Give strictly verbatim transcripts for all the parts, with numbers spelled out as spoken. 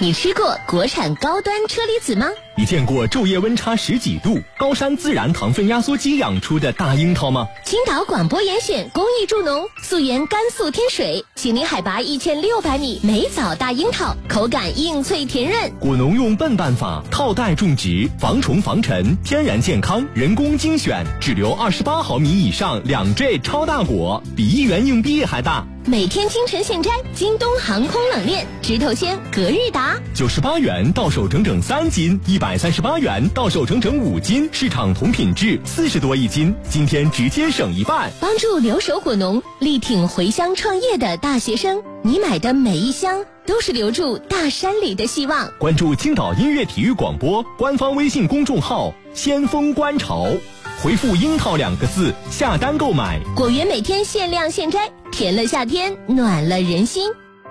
你吃过国产高端车厘子吗？ 你见过昼夜温差十几度、高山自然糖分压缩机养出的大樱桃吗？ 青岛广播严选公益助农，溯源甘肃天水，秦岭海拔一千六百米，梅枣大樱桃，口感硬脆甜润。 果农用笨办法套袋种植，防虫防尘，天然健康，人工精选，只留二十八毫米以上两 J 超大果，比一元硬币还大。 每天清晨现摘，京东航空冷链，直头鲜，隔日达， 九十八元到手整整三斤，一百三十八元到手整整五斤，市场同品质四十多一斤，今天直接省一半， 帮助留守果农，力挺回乡创业的大学生。你买的每一箱都是留住大山里的希望。 关注青岛音乐体育广播官方微信公众号“先锋观潮”。回复樱桃两个字下单购买， 果园每天限量现摘，甜了夏天，暖了人心。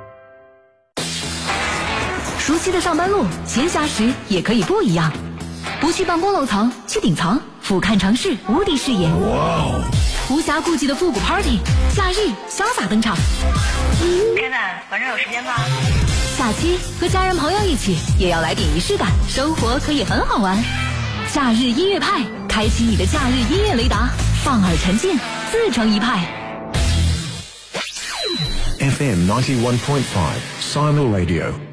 熟悉的上班路，闲暇时也可以不一样。不去办公楼层，去顶层，俯瞰城市无敌视野。哇！无暇顾及的复古 party， 假日潇洒登场。 天呐，晚上有时间吗？ 假期和家人朋友一起，也要来点仪式感，生活可以很好玩。假日音乐派，开启你的假日音乐雷达，放耳沉浸，自成一派。 F M ninety one point five Simon Radio。